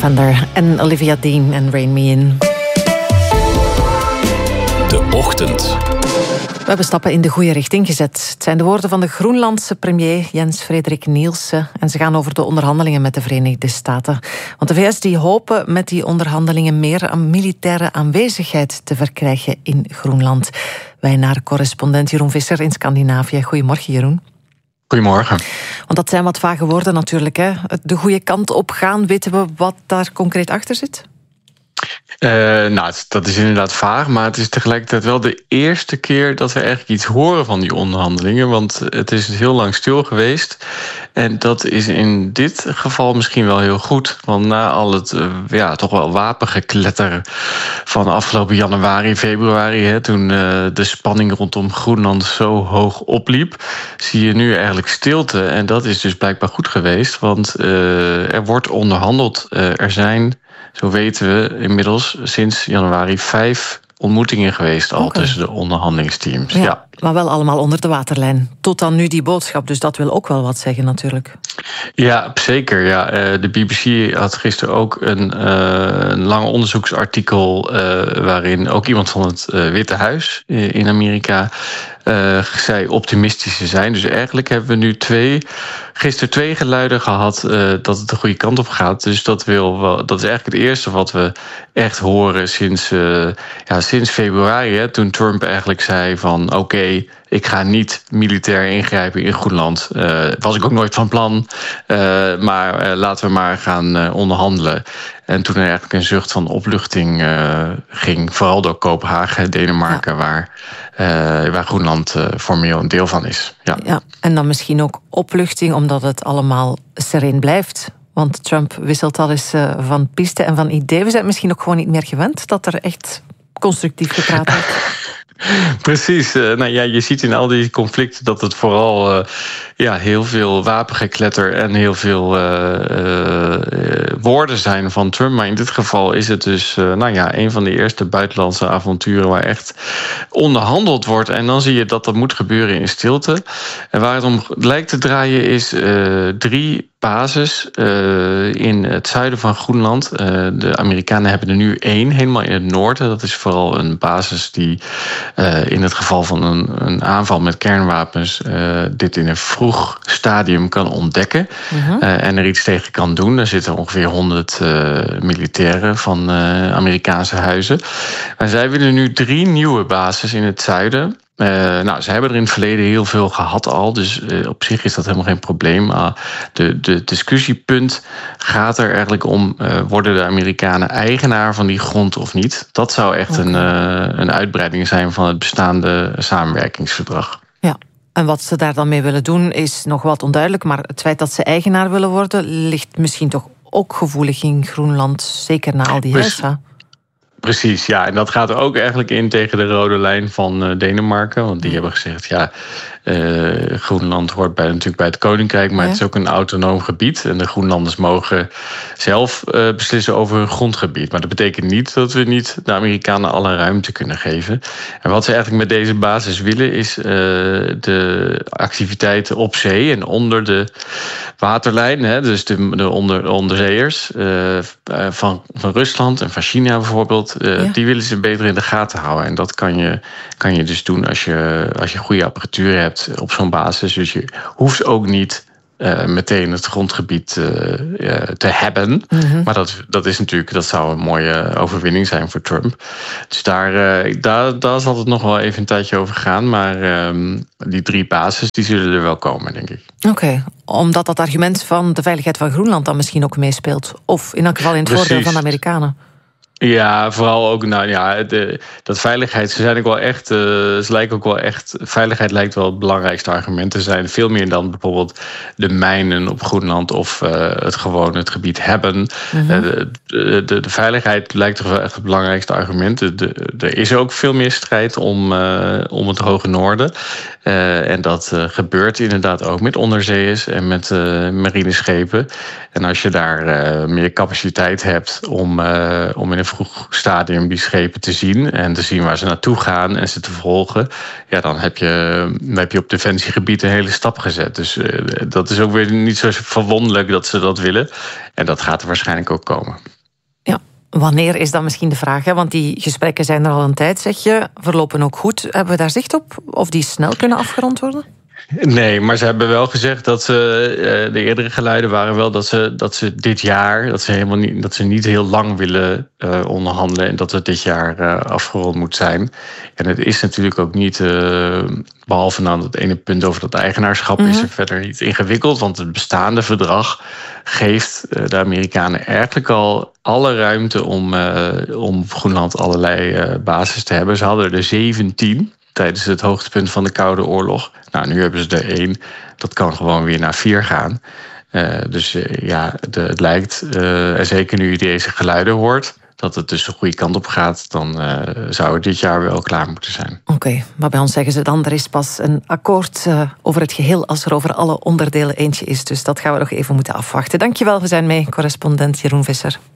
Fender en Olivia Dean en Rain Me In. De Ochtend. We hebben stappen in de goede richting gezet. Het zijn de woorden van de Groenlandse premier Jens Frederik Nielsen. En ze gaan over de onderhandelingen met de Verenigde Staten. Want de VS die hopen met die onderhandelingen meer aan militaire aanwezigheid te verkrijgen in Groenland. Wij naar correspondent Jeroen Visser in Scandinavië. Goedemorgen, Jeroen. Goedemorgen. Want dat zijn wat vage woorden natuurlijk, hè? De goede kant op gaan. Weten we wat daar concreet achter zit? Dat is inderdaad vaag, maar het is tegelijkertijd wel de eerste keer dat we eigenlijk iets horen van die onderhandelingen. Want het is heel lang stil geweest. En dat is in dit geval misschien wel heel goed. Want na al het toch wel wapengekletter van afgelopen januari, februari, toen de spanning rondom Groenland zo hoog opliep, zie je nu eigenlijk stilte. En dat is dus blijkbaar goed geweest, want er wordt onderhandeld. Er zijn, zo weten we inmiddels, sinds januari 5 ontmoetingen geweest al tussen de onderhandelingsteams. Ja. Maar wel allemaal onder de waterlijn. Tot dan nu die boodschap, dus dat wil ook wel wat zeggen natuurlijk. Ja, zeker. Ja. De BBC had gisteren ook een lang onderzoeksartikel waarin ook iemand van het Witte Huis in Amerika zei optimistisch te zijn. Dus eigenlijk hebben we nu gisteren twee geluiden gehad dat het de goede kant op gaat. Dus dat is eigenlijk het eerste wat we echt horen sinds februari. Toen Trump eigenlijk zei van oké, ik ga niet militair ingrijpen in Groenland. Was ik ook nooit van plan. Maar laten we maar gaan onderhandelen. En toen er eigenlijk een zucht van opluchting ging, vooral door Kopenhagen, Denemarken, waar Groenland formeel een deel van is. Ja, en dan misschien ook opluchting omdat het allemaal sereen blijft. Want Trump wisselt al eens van piste en van idee. We zijn misschien ook gewoon niet meer gewend dat er echt constructief gepraat wordt. Precies. Je ziet in al die conflicten dat het vooral heel veel wapengekletter en heel veel woorden zijn van Trump. Maar in dit geval is het dus een van de eerste buitenlandse avonturen waar echt onderhandeld wordt. En dan zie je dat dat moet gebeuren in stilte. En waar het om lijkt te draaien is 3 bases in het zuiden van Groenland. De Amerikanen hebben er nu 1, helemaal in het noorden. Dat is vooral een basis die in het geval van een aanval met kernwapens dit in een vroeg stadium kan ontdekken. En er iets tegen kan doen. Er zitten ongeveer 100 militairen van Amerikaanse huizen. Maar zij willen nu 3 nieuwe bases in het zuiden. Ze hebben er in het verleden heel veel gehad al, dus op zich is dat helemaal geen probleem. De discussiepunt gaat er eigenlijk om, worden de Amerikanen eigenaar van die grond of niet? Dat zou echt een uitbreiding zijn van het bestaande samenwerkingsverdrag. Ja, en wat ze daar dan mee willen doen is nog wat onduidelijk, maar het feit dat ze eigenaar willen worden ligt misschien toch ook gevoelig in Groenland, zeker na al die heisa. Precies, ja. En dat gaat er ook eigenlijk in tegen de rode lijn van Denemarken. Want die hebben gezegd, Groenland hoort natuurlijk bij het Koninkrijk, maar het is ook een autonoom gebied. En de Groenlanders mogen zelf beslissen over hun grondgebied. Maar dat betekent niet dat we niet de Amerikanen alle ruimte kunnen geven. En wat ze eigenlijk met deze basis willen is de activiteiten op zee en onder de waterlijn. Dus de onderzeeërs van Rusland en van China bijvoorbeeld. Die willen ze beter in de gaten houden. En dat kan je dus doen als je goede apparatuur hebt op zo'n basis. Dus je hoeft ook niet meteen het grondgebied te hebben. Maar dat zou een mooie overwinning zijn voor Trump. Dus daar zal het nog wel even een tijdje over gaan. Maar die 3 bases, die zullen er wel komen, denk ik. Oké, omdat dat argument van de veiligheid van Groenland dan misschien ook meespeelt. Of in elk geval in het voordeel van de Amerikanen. Ja, vooral ook, dat veiligheid, ze lijken ook wel echt, veiligheid lijkt wel het belangrijkste argument te zijn. Veel meer dan bijvoorbeeld de mijnen op Groenland of het gebied hebben. De veiligheid lijkt toch wel echt het belangrijkste argument. Er is ook veel meer strijd om het Hoge Noorden. En dat gebeurt inderdaad ook met onderzeeërs en met marineschepen. En als je daar meer capaciteit hebt om in een vroeg stadium die schepen te zien en te zien waar ze naartoe gaan en ze te volgen, dan heb je op defensiegebied een hele stap gezet. Dus dat is ook weer niet zo verwonderlijk dat ze dat willen. En dat gaat er waarschijnlijk ook komen. Wanneer is dat misschien de vraag? Hè? Want die gesprekken zijn er al een tijd, zeg je. Verlopen ook goed. Hebben we daar zicht op? Of die snel kunnen afgerond worden? Nee, maar ze hebben wel gezegd dat de eerdere geluiden waren wel dat ze dit jaar, dat ze niet heel lang willen onderhandelen en dat het dit jaar afgerond moet zijn. En het is natuurlijk ook niet, behalve dan het ene punt over dat eigenaarschap, is er verder niet ingewikkeld, want het bestaande verdrag geeft de Amerikanen eigenlijk al alle ruimte om Groenland allerlei bases te hebben. Ze hadden er 17 tijdens het hoogtepunt van de Koude Oorlog. Nou, nu hebben ze er 1. Dat kan gewoon weer naar 4 gaan. Het lijkt, en zeker nu je deze geluiden hoort, dat het dus de goede kant op gaat, dan zou het dit jaar wel klaar moeten zijn. Oké, maar bij ons zeggen ze dan, er is pas een akkoord over het geheel als er over alle onderdelen eentje is. Dus dat gaan we nog even moeten afwachten. Dankjewel, we zijn mee, correspondent Jeroen Visser.